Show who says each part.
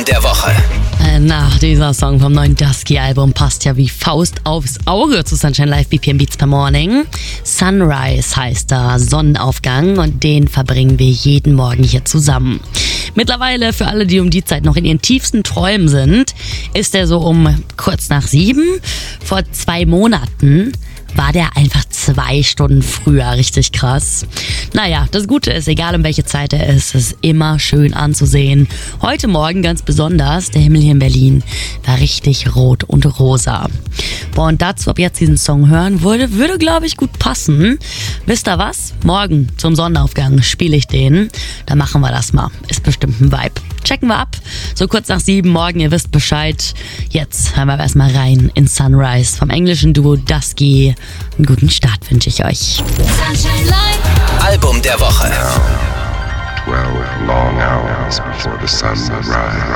Speaker 1: der Woche.
Speaker 2: Dieser Song vom neuen Dusky-Album passt ja wie Faust aufs Auge zu Sunshine Live BPM Beats per Morning. Sunrise heißt da, Sonnenaufgang, und den verbringen wir jeden Morgen hier zusammen. Mittlerweile, für alle, die um die Zeit noch in ihren tiefsten Träumen sind, ist er so um kurz nach 7. Vor 2 Monaten war der einfach 2 Stunden früher. Richtig krass. Naja, das Gute ist, egal um welche Zeit er ist, es ist immer schön anzusehen. Heute Morgen ganz besonders, der Himmel hier in Berlin war richtig rot und rosa. Boah, und dazu, ob jetzt diesen Song hören würde glaube ich, gut passen. Wisst ihr was? Morgen zum Sonnenaufgang spiele ich den. Dann machen wir das mal. Ist bestimmt ein Vibe. Checken wir ab. So kurz nach 7 morgen, ihr wisst Bescheid. Jetzt hören wir erstmal rein in Sunrise vom englischen Duo Dusky. Einen guten Start wünsche ich euch.
Speaker 1: Album der Woche.
Speaker 3: 12 long hours before the sun will rise.